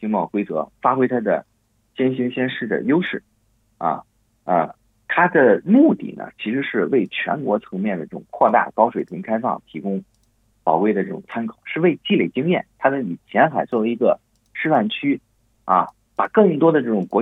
经贸规则，发挥它的先行先试的优势啊。它的目的呢，其实是为全国层面的这种扩大高水平开放提供宝贵的这种参考，是为积累经验。它的以前海作为一个示范区啊，把更多的这种国